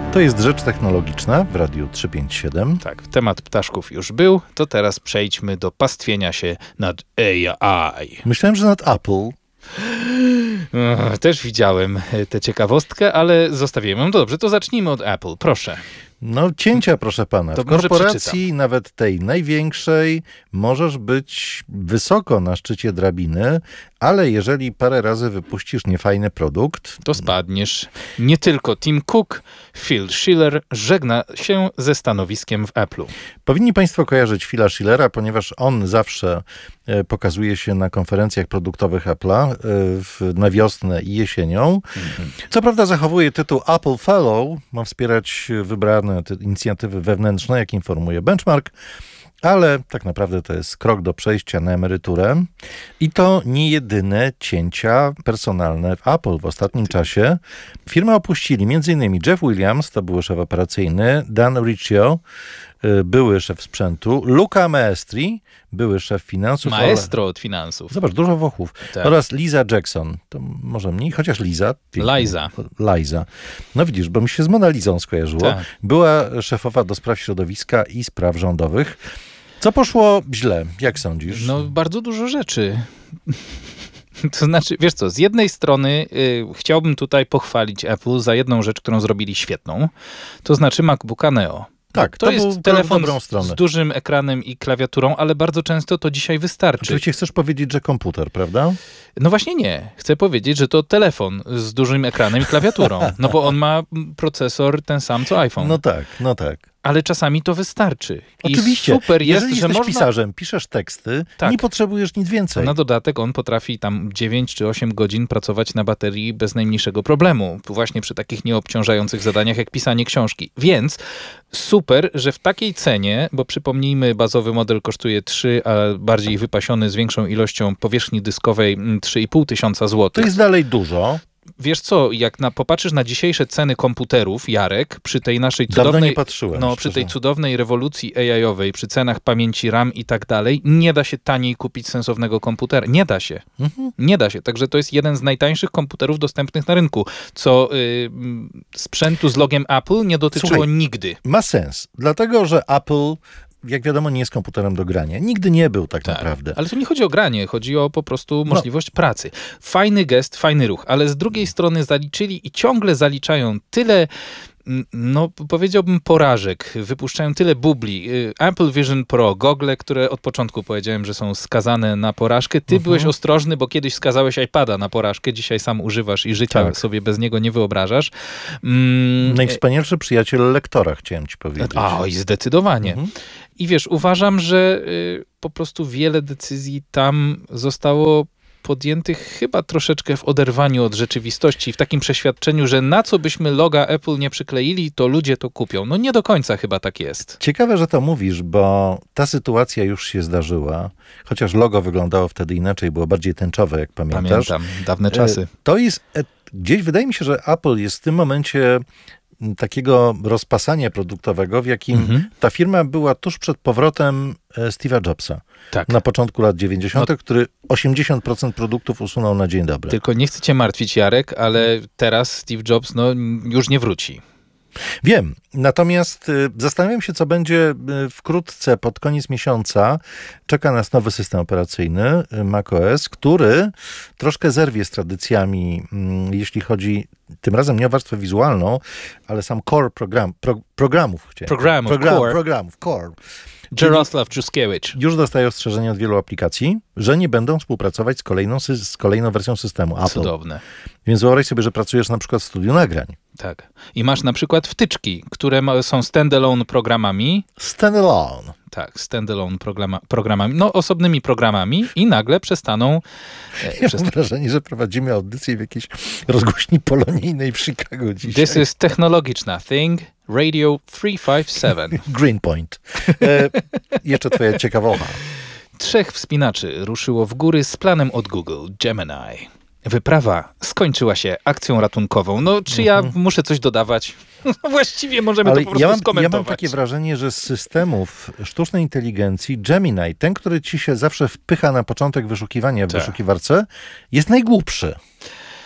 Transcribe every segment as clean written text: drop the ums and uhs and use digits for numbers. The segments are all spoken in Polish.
To jest Rzecz Technologiczna w Radiu 357. Tak, temat ptaszków już był, to teraz przejdźmy do pastwienia się nad AI. Myślałem, że nad Apple. Też widziałem tę ciekawostkę, ale zostawiłem ją. No dobrze, to zacznijmy od Apple, proszę. No cięcia, proszę pana. To w korporacji, nawet tej największej, możesz być wysoko na szczycie drabiny, ale jeżeli parę razy wypuścisz niefajny produkt, to spadniesz. Nie tylko Tim Cook, Phil Schiller żegna się ze stanowiskiem w Apple'u. Powinni państwo kojarzyć Phila Schillera, ponieważ on zawsze pokazuje się na konferencjach produktowych Apple'a na wiosnę i jesienią. Co prawda zachowuje tytuł Apple Fellow, ma wspierać wybrane te inicjatywy wewnętrzne, jak informuje Benchmark, ale tak naprawdę to jest krok do przejścia na emeryturę. I to nie jedyne cięcia personalne w Apple w ostatnim czasie. Firmę opuścili m.in. Jeff Williams, to był szef operacyjny, Dan Riccio, były szef sprzętu, Luca Maestri, były szef finansów. Maestro od finansów. Zobacz, dużo Włochów. Tak. Oraz Liza Jackson. To może mniej, chociaż Liza. Liza. No widzisz, bo mi się z Mona Lizą skojarzyło. Tak. Była szefowa do spraw środowiska i spraw rządowych. Co poszło źle? Jak sądzisz? No bardzo dużo rzeczy. To znaczy, wiesz co, z jednej strony chciałbym tutaj pochwalić Apple za jedną rzecz, którą zrobili świetną. To znaczy MacBooka Neo. Tak, to jest telefon dobrą stronę. Z dużym ekranem i klawiaturą, ale bardzo często to dzisiaj wystarczy. Oczywiście chcesz powiedzieć, że komputer, prawda? No właśnie nie. Chcę powiedzieć, że to telefon z dużym ekranem i klawiaturą. No bo on ma procesor ten sam co iPhone. No tak. Ale czasami to wystarczy. Oczywiście. I super jest, jeżeli że jesteś można... pisarzem, piszesz teksty, tak. Nie potrzebujesz nic więcej. Na dodatek on potrafi tam 9 czy 8 godzin pracować na baterii bez najmniejszego problemu. Właśnie przy takich nieobciążających zadaniach jak pisanie książki. Więc super, że w takiej cenie, bo przypomnijmy, bazowy model kosztuje 3, a bardziej wypasiony z większą ilością powierzchni dyskowej 3,5 tysiąca złotych. To jest dalej dużo. Wiesz co, jak popatrzysz na dzisiejsze ceny komputerów, Jarek, przy tej naszej cudownej... Dawno nie patrzyłem. Przy tej cudownej rewolucji AI-owej, przy cenach pamięci RAM i tak dalej, nie da się taniej kupić sensownego komputera. Nie da się. Nie da się. Także to jest jeden z najtańszych komputerów dostępnych na rynku, co sprzętu z logiem Apple nie dotyczyło nigdy. Ma sens, dlatego że Apple, jak wiadomo, nie jest komputerem do grania. Nigdy nie był tak naprawdę. Ale tu nie chodzi o granie, chodzi o po prostu możliwość pracy. Fajny gest, fajny ruch, ale z drugiej strony zaliczyli i ciągle zaliczają tyle, powiedziałbym porażek, wypuszczają tyle bubli. Apple Vision Pro, gogle, które od początku powiedziałem, że są skazane na porażkę. Ty byłeś ostrożny, bo kiedyś skazałeś iPada na porażkę, dzisiaj sam używasz i życia sobie bez niego nie wyobrażasz. Najwspanialszy przyjaciel lektora, chciałem ci powiedzieć. Oj, zdecydowanie. I wiesz, uważam, że po prostu wiele decyzji tam zostało podjętych chyba troszeczkę w oderwaniu od rzeczywistości, w takim przeświadczeniu, że na co byśmy loga Apple nie przykleili, to ludzie to kupią. No nie do końca chyba tak jest. Ciekawe, że to mówisz, bo ta sytuacja już się zdarzyła, chociaż logo wyglądało wtedy inaczej, było bardziej tęczowe, jak pamiętasz. Pamiętam, dawne czasy. To jest, gdzieś wydaje mi się, że Apple jest w tym momencie takiego rozpasania produktowego, w jakim ta firma była tuż przed powrotem Steve'a Jobsa. Tak. Na początku lat 90., który 80% produktów usunął na dzień dobry. Tylko nie chcę cię martwić, Jarek, ale teraz Steve Jobs już nie wróci. Wiem, natomiast zastanawiam się, co będzie wkrótce, pod koniec miesiąca. Czeka nas nowy system operacyjny, macOS, który troszkę zerwie z tradycjami, jeśli chodzi tym razem nie o warstwę wizualną, ale sam core programów. Programów, core. Jarosław Truskiewicz. Już dostaje ostrzeżenia od wielu aplikacji, że nie będą współpracować z kolejną wersją systemu Apple. Cudowne. Więc wyobraź sobie, że pracujesz na przykład w studiu nagrań. Tak. I masz na przykład wtyczki, które są standalone programami. Standalone. Tak, standalone programami, osobnymi programami i nagle przestaną... Mam wrażenie, że prowadzimy audycję w jakiejś rozgłośni polonijnej w Chicago dzisiaj. This is technologiczna thing, Radio 357. Greenpoint. Jeszcze twoja ciekawocha. 3 wspinaczy ruszyło w góry z planem od Google, Gemini. Wyprawa skończyła się akcją ratunkową. Czy ja muszę coś dodawać? Właściwie możemy to po prostu skomentować. Ja mam takie wrażenie, że z systemów sztucznej inteligencji Gemini, ten, który ci się zawsze wpycha na początek wyszukiwania w wyszukiwarce, jest najgłupszy.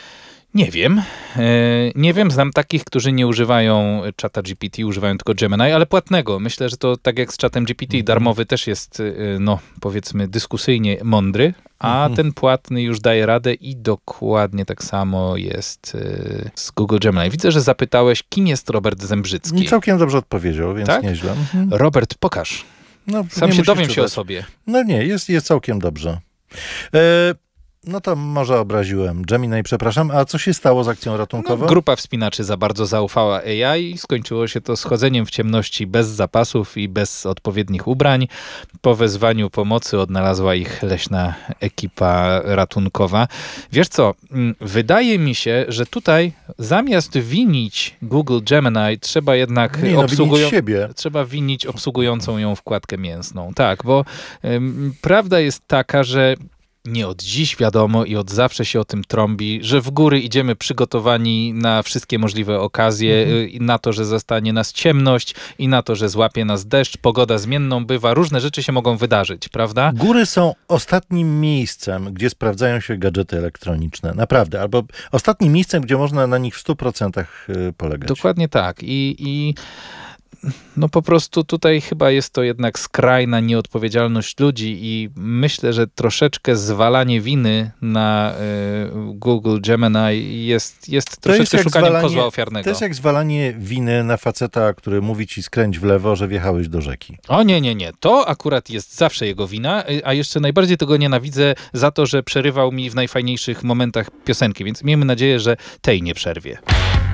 Nie wiem, znam takich, którzy nie używają czata GPT, używają tylko Gemini, ale płatnego. Myślę, że to tak jak z czatem GPT, darmowy też jest, no powiedzmy, dyskusyjnie mądry, a ten płatny już daje radę i dokładnie tak samo jest z Google Gemini. Widzę, że zapytałeś, kim jest Robert Zembrzycki. Całkiem dobrze odpowiedział, więc Tak? nieźle. Robert, pokaż. No, Sam nie się musisz dowiem się o czytać. sobie. No nie, jest całkiem dobrze. No to może obraziłem Gemini, przepraszam. A co się stało z akcją ratunkową? Grupa wspinaczy za bardzo zaufała AI i skończyło się to schodzeniem w ciemności bez zapasów i bez odpowiednich ubrań. Po wezwaniu pomocy odnalazła ich leśna ekipa ratunkowa. Wiesz co, wydaje mi się, że tutaj zamiast winić Google Gemini, trzeba jednak winić siebie. trzeba winić obsługującą ją wkładkę mięsną. Tak, bo prawda jest taka, że nie od dziś wiadomo i od zawsze się o tym trąbi, że w góry idziemy przygotowani na wszystkie możliwe okazje, i na to, że zastanie nas ciemność i na to, że złapie nas deszcz, pogoda zmienną bywa, różne rzeczy się mogą wydarzyć, prawda? Góry są ostatnim miejscem, gdzie sprawdzają się gadżety elektroniczne. Naprawdę. Albo ostatnim miejscem, gdzie można na nich w 100% polegać. Dokładnie tak. I no po prostu tutaj chyba jest to jednak skrajna nieodpowiedzialność ludzi i myślę, że troszeczkę zwalanie winy na Google Gemini jest troszeczkę szukaniem kozła ofiarnego. To jest jak zwalanie winy na faceta, który mówi ci skręć w lewo, że wjechałeś do rzeki. O nie. To akurat jest zawsze jego wina, a jeszcze najbardziej tego nienawidzę za to, że przerywał mi w najfajniejszych momentach piosenki, więc miejmy nadzieję, że tej nie przerwie.